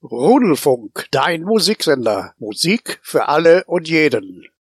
Rudelfunk, dein Musiksender. Musik für alle und jeden.